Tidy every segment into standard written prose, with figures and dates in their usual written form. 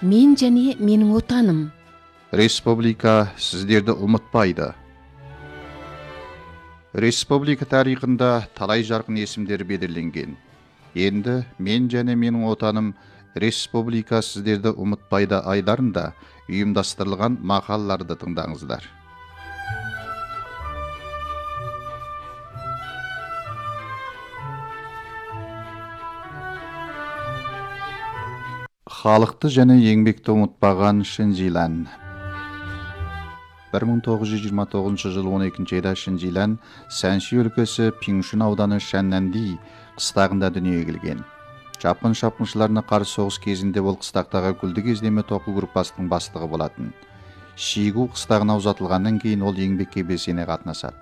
мен және менің отаным. Республика сіздерді ұмытпайды. Республика тарихында талай жарқын есімдер белгіленген. Енді мен және менің отаным республика сіздерді ұмытпайды айларында ұйымдастырылған мақалаларды тыңдаңыздар. Халықты және еңбекті ұмытпаған Шинжилан. 1929 жыл 12 айда Шинжилан Сәнши өлкесі Пиңшүн ауданы Шәннәнди қыстағында дүниеге келген. Жапон шапқыншыларына қарсы соғыс кезінде ол қыстақтағы гүлді кездеме тоқу группасының бастығы болатын. Шигу қыстағына ұзатылғаннан кейін ол еңбекке белсене қатынасады.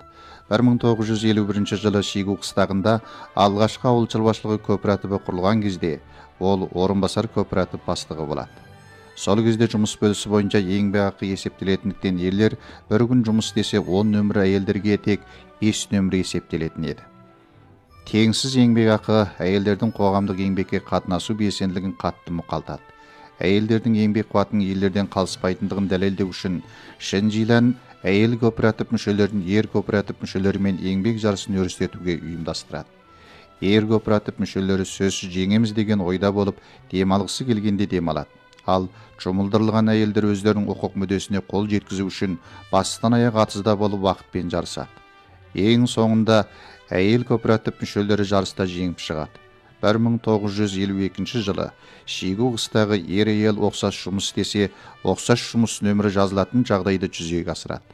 1951 жылы Шигу қыстағында алғашқы ауыл шаруашылығы кооперативі құрылған кезде ол орынбасар кооператив бастығы болады. Сол кезде жұмыс бөлісі бойынша еңбекақы есептелетіндіктен ерлер бір күн жұмыс істесе 10 нөмірі, әйелдерге тек 5 нөмірі есептелетін еді. Теңсіз еңбекақы әйелдердің қоғамдық еңбекке қатынасу белсенділігін қатты мұқалтады. Әйелдердің еңбек қуатының ерлерден қалыспайтындығын дәлелдеу үшін Шинжилан әйел кооператив мүшелерін ер кооператив мүшелерімен еңбек жарысын өрістетуге ұйымдастырады. Ер кооператив мүшелері сөзсіз жеңеміз деген ойда болып, демалғысы келгенде демалады. Ал жұмылдырылған әйелдер өздерінің құқық мүддесіне қол жеткізу үшін бастан аяқ атызда болып уақытпен жарысады. Ең соңында әйел кооператив мүшелері жарыста жеңіп шығады. 1952 жылы Шигу қыстағы ер әйел ұқсас жұмыс істесе, ұқсас жұмыс нөмірі жазылатын жағдайды жүзеге асырады.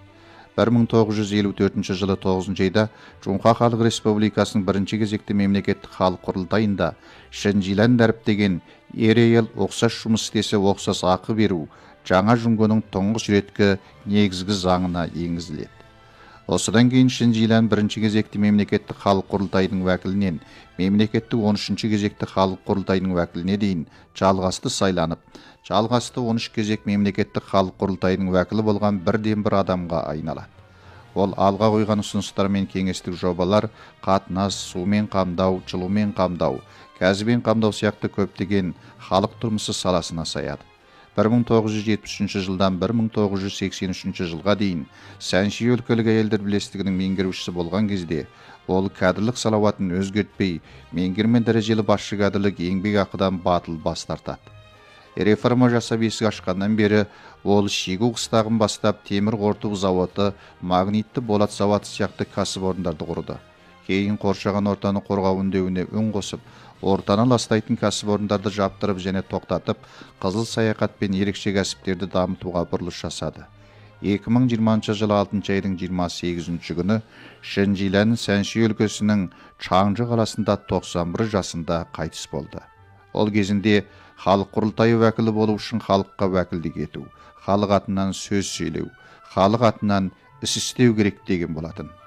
1954 жылы 9 айда Жоңқа Халық Республикасының бірінші кезекті мемлекеттік халық құрылтайында Шинжилан дәріптеген ер әйел ұқсас жұмыс істесе ұқсас ақы беру жаңа жүңгінің тұңғыш реткі негізгі заңына енгізіледі. Осыдан кейін Шинжилан бірінші кезекті мемлекеттік халық құрылтайының уәкілінен мемлекеттік 13-ші кезекті халық құрылтайының уәкіліне дейін жалғасты сайланып, жалғасты 13 кезек мемлекеттік халық құрылтайының уәкілі болған бірден-бір адамға айналады. Ол алға қойған ұсыныстар мен кеңестік жобалар қатынас, сумен қамдау, жылумен қамдау, газбен қамдау сияқты көптеген халық тұрмысы саласына саяды. 1973 жылдан 1983 жылға дейін Сәнши өлкелік әйелдер бірлестігінің меңгерушісі болған кезде ол кәдірлік салауатын өзгертпей, меңгермен дәрежелі басшы кәдірлік еңбек ақыдан батыл бас тартады. Реформа жасап есік ашқаннан бері ол Шигу қыстағын бастап темір қорыту зауыты, магнитті болат зауыты сияқты кәсіпорындарды құрды. Кейін қоршаған ортаны қорғау үндеуіне үн қосып, ортаны ластайтын кәсіпорындарды жаптырып және тоқтатып, қызыл саяхат пен ерекше кәсіптерді дамытуға бұрылыс жасады. 2020 жылы 6 айдың 28 күні Шинжилан Сәнши өлкесінің Чаңжы қаласында 91 жасында қайтыс болды. Ол кезінде халық құрылтайы уәкілі болу үшін халыққа уәкілдік ету, халық атынан сөз сөйлеу, халық атынан іс істеу керек деген болатын.